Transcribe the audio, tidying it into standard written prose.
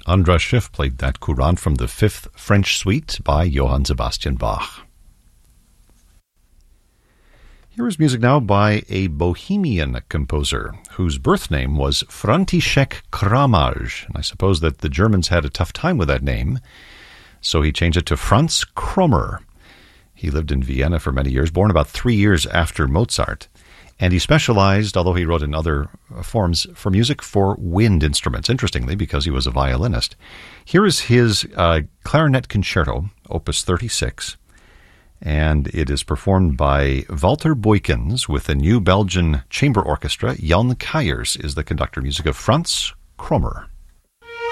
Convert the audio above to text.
Andras Schiff played that courant from the Fifth French Suite by Johann Sebastian Bach. Here is music now by a Bohemian composer whose birth name was František Kramaj. And I suppose that the Germans had a tough time with that name, so he changed it to Franz Krommer. He lived in Vienna for many years, born about 3 years after Mozart. And he specialized, although he wrote in other forms, for music for wind instruments, interestingly, because he was a violinist. Here is his clarinet concerto, opus 36, and it is performed by Walter Boykins with the New Belgian Chamber Orchestra. Jan Kuyers is the conductor. Music of Franz Krommer.